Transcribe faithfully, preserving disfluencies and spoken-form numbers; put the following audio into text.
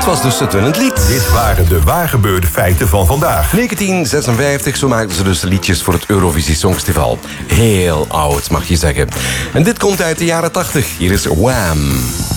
was dus het winnend lied. Dit waren de waargebeurde feiten van vandaag. negentien zesenvijftig, zo maakten ze dus liedjes voor het Eurovisie Songfestival. Heel oud, mag je zeggen. En dit komt uit de jaren tachtig. Hier is Wham!